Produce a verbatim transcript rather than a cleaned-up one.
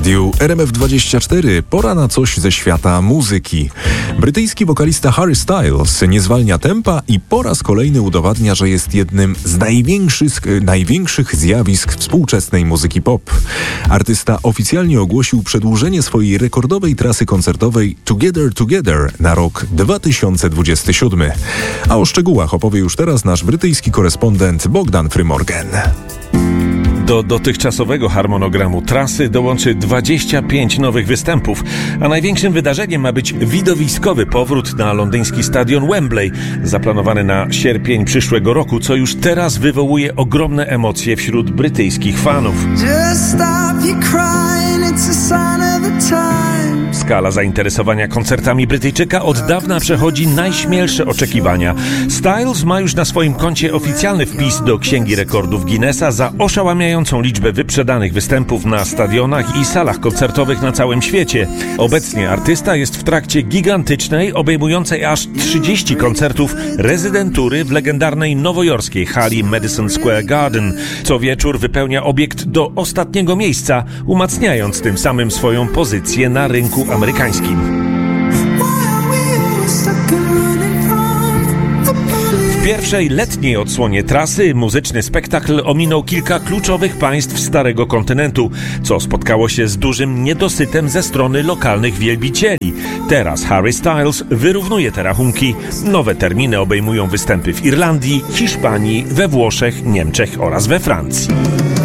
radiu R M F dwadzieścia cztery pora na coś ze świata muzyki. Brytyjski wokalista Harry Styles nie zwalnia tempa i po raz kolejny udowadnia, że jest jednym z największych, największych zjawisk współczesnej muzyki pop. Artysta oficjalnie ogłosił przedłużenie swojej rekordowej trasy koncertowej Together Together na rok dwa tysiące dwudziesty siódmy. A o szczegółach opowie już teraz nasz brytyjski korespondent Bogdan Frymorgan. Do dotychczasowego harmonogramu trasy dołączy dwadzieścia pięć nowych występów, a największym wydarzeniem ma być widowiskowy powrót na londyński stadion Wembley, zaplanowany na sierpień przyszłego roku, co już teraz wywołuje ogromne emocje wśród brytyjskich fanów. Skala zainteresowania koncertami Brytyjczyka od dawna przechodzi najśmielsze oczekiwania. Styles ma już na swoim koncie oficjalny wpis do Księgi Rekordów Guinnessa za oszałamiającą liczbę wyprzedanych występów na stadionach i salach koncertowych na całym świecie. Obecnie artysta jest w trakcie gigantycznej, obejmującej aż trzydzieści koncertów rezydentury w legendarnej nowojorskiej hali Madison Square Garden. Co wieczór wypełnia obiekt do ostatniego miejsca, umacniając tym samym swoją pozycję na rynku amerykańskim. W pierwszej letniej odsłonie trasy muzyczny spektakl ominął kilka kluczowych państw Starego Kontynentu, co spotkało się z dużym niedosytem ze strony lokalnych wielbicieli. Teraz Harry Styles wyrównuje te rachunki. Nowe terminy obejmują występy w Irlandii, Hiszpanii, we Włoszech, Niemczech oraz we Francji.